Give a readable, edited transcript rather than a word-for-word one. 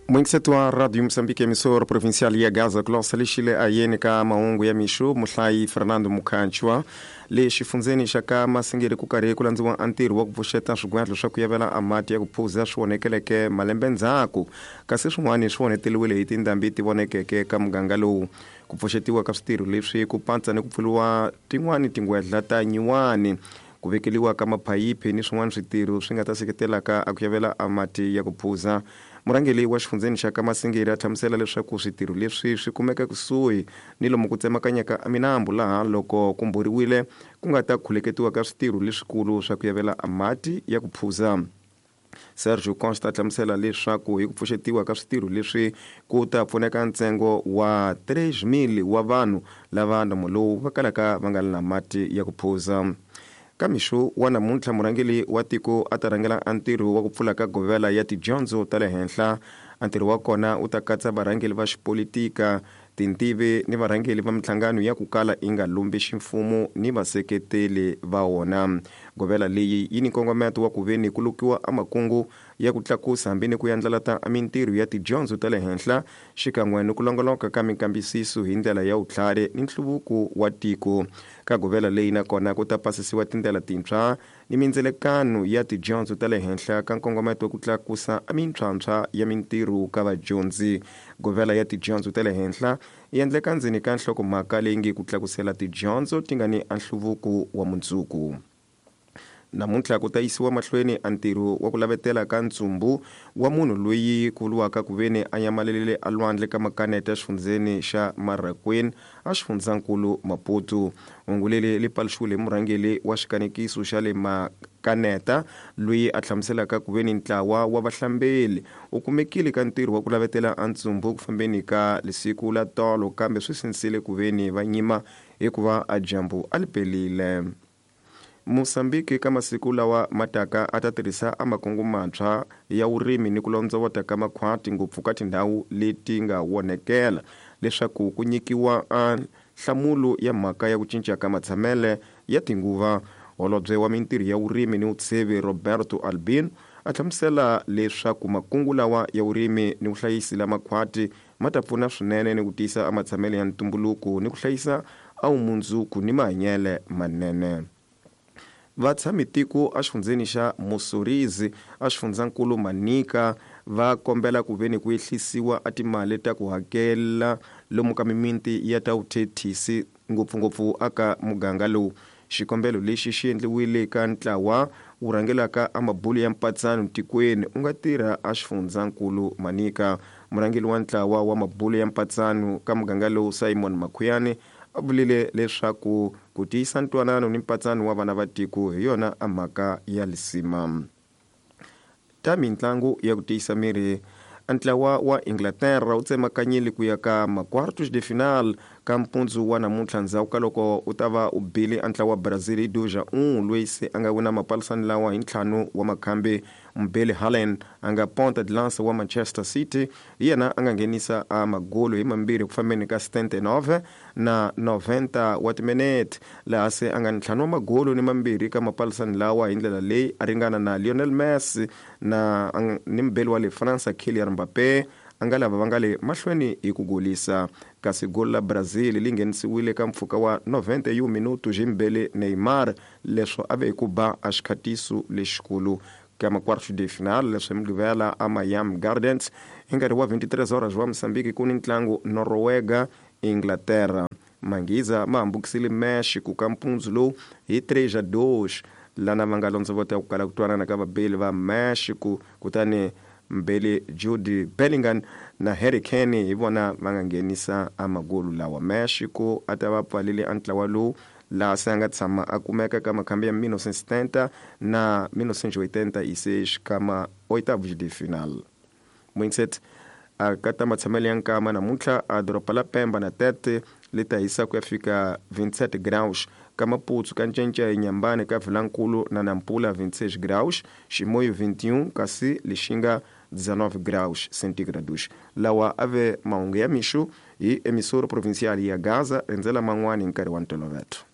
Mwingisetu wa Radio Msambiki emissora provincial ya Gaza kulosalishile ayeni ka maungu ya mishu muhlai Fernando Mukanchwa le xifundzeni xa ka masingiri ku karhi ku landziwa antirho wa ku pfuxeta swigwetlo swa ku yavela amati ya ku phuza swi vonekeleke malembe ndzhaku kasi swin'wana swi voneteliwile hi tindhambi ti vonekeke ka muganga lowu ku pfuxetiwa ka switirho leswi ku pantsa ni ku pfuriwa tin'wani tingwetla ta nyiwani ku vekeliwa ka maphayiphi ni swin'wana switirho swi nga ta seketelaka a ku yavela amati ya ku phuza. Murangeli wa xifundzeni xa ka masingiri a hlamusela leswaku switirho leswi swi kumeka kusuhi ni lomu ku tsemakanyaka minambu laha loko ku mburiwile ku nga ta khuleketiwa ka switirho leswikulu swa ku yavela amati ya ku phuza. Sergio Costa hlamusela leswaku hi ku pfuxetiwa ka switirho leswi ku ta pfuneka ntsengo wa 3,000 wa vanhu lava nomo lowu va kalaka va nga na mati ya ku phuza. Kamixu wa namuntlha murangeli wa tiko a ta rangela antirho wa ku pfula ka govela ya tidyondzo ta le henhla. Antirho wa kona u ta katsa varhangeli va xipolitika, tintivi ni varhangeli va mihlangano ya ku kala yi nga lombi ximfumo ni vaseketeli va wona. Govela leyi yi ni nkongometo wa ku veni ku lukiwa makungu ya ku tlakusa hambi ni ku yandlalata mintirho ya tidyondzo ta le henhla xikan'we ni ku longoloka ka minkambisiso hi ndlela ya vutlhari ni nhluvuko wa tiko. Ka govela leyi na kona ku ta pasisiwa tindlela tintshwa ni mindzelekano ya tidyondzo ta le henhla ka nkongometo wa ku tlakusa mintlhantlha ya mintirho ka vadyondzi. Govela ya tidyondzo ta le henhla yi endleka ndzeni ka nhlokomhaka leyi nge ku tlakusela tidyondzo ti nga ni nhluvuko wa mundzuku. Namuntlha ku ta yisiwa mahlweni antirho wa ku lavetela ka ntsumbu wa munhu loyi ku vuriwaka ku veni a nyamalelile alwandle ka makaneta ya xifundzeni xa Marakweni a xifundzankulu Maputo. Ungulele li paluxiwile murhangeli wa xikanekiso xa le makaneta loyi a hlamuselaka ku veni ntlawa wa vahlambeli u kumekile ka ntirho wa ku lavetela antsumbu ku fambeni ka lisiku la tolo kambe swi sinisile ku veni va nyima hikuva a dyambu a li pelile. Mosambiki ka masiku lawa mataka a ta tirhisa makungu mantshwa ya vurimi ni ku londzovota ka makhwati ngopfu ka tindhawu leti nga wonekela leswaku ku nyikiwa nhlamulo ya mhaka ya ku cinca ka matshamele ya tinguva. Holobye wa mintirho ya vurimi ni vutshevi Roberto Albino a hlamusela leswaku makungu lawa ya vurimi ni vuhlayisi la makhwati ma ta pfuna swinene ni ku tisa matshamele ya ntumbuluko ni ku hlayisa vumundzuku ni mahanyele manene. Vatshami-tiko a xifundzeni xa Mosorizi a xifundzankulu Manika va kombela ku veni ku ehlisiwa timali ta ku hakela lomu ka mimiti ya ta vuthethisi ngopfungopfu aka muganga lowu. Xikombelo lexi xi endliwile ka ntlawa wu rhangelaka mabulu ya mpatsano tikweni u nga tirha a xifundzankulu Manika. Murhangeli wa ntlawa wa mabulu ya mpatsano ka muganga lowu Simon Makhuyane a vulile leswaku ku tiyisa ntwanano ni mpatsano wa vana va tiko hi yona mhaka ya lisima. Ta mitlangu ya ku tiyisa miri ntlawa wa Inglaterra wu tsemakanyile ku ya ka makwartos de final ka mpundzu wa namuntlha ndzhaku ka loko u ta va u bile ntlawa wa Brazil hi 2-1 loyi se a nga wina mapalisani lawa hi ntlhanu wa makhambi. Mbele Haaland a nga ponta de lança wa Manchester City hi yena a nga nghenisa magolo hi mambirhi ku fambeni ka 79 na 90 wa timinete laha se a nga ni ntlhanu wa magolo ni mambirhi ka mapalisani lawa hi ndlela leyi a ringana na Lionel Messi ni mbele wa le France Kylian Mbappé a nga lava va nga le mahlweni hi ku golisa. Kasi gol la Brazil li nghenisiwile ka mpfhuka wa 91 minutos hi mbele Neymar leswo a ve hi ku ba a xikhatiso lexikulu ka makwartos de final leswi mugqivela Miami Gardens hi nkarhi wa 23 horas wa Mosambiki ku ni ntlangu Noruwega Inglaterra. Mangiza ma hambukisile Mexico ka mpundzu lowu hi 3-2 lana va nga londzovota ku kala ku twanana ka vabeli va Mexico kutani mbele Jude Bellingham na Harry Kane hi vona va nga nghenisa magolo lawa. Mexico a ta va pfalile ntlawa lowu laha se a nga tshama a kumeka ka makhambi ya 1970 na 1986 kama oitavos de final. Mwinset a kata matsamele ya nkama namuntlha a doropa la Pemba na Tete leta hisa ku ya fika 27 graus ka Maputo ka ncenca hi Nyambane ka Vilankulu na Nampula 26 graus, Chimoio 21 kasi Lixinga 19 graus centígrados. Lawa ave mahungu ya mixu hi emissora provincial ya Gaza endzela man'wani hi nkarhi wa ntolovelo.